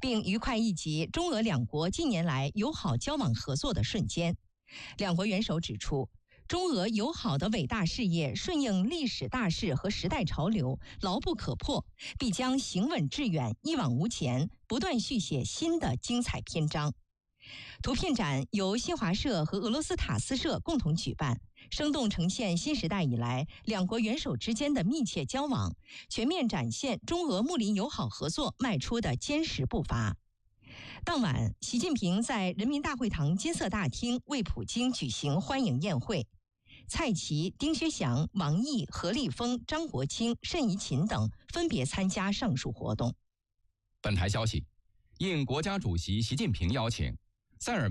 并愉快忆及中俄两国近年来友好交往合作的瞬间。两国元首指出，中俄友好的伟大事业顺应历史大势和时代潮流，牢不可破，必将行稳致远，一往无前，不断续写新的精彩篇章。图片展由新华社和俄罗斯塔斯社共同举办，生动呈现新时代以来两国元首之间的密切交往，全面展现中俄睦邻友好合作迈出的坚实步伐。当晚，习近平在人民大会堂金色大厅为普京举行欢迎宴会，蔡奇、丁薛祥、王毅、何立峰、张国清、单怡琴等分别参加上述活动。 本台消息，应国家主席习近平邀请，塞尔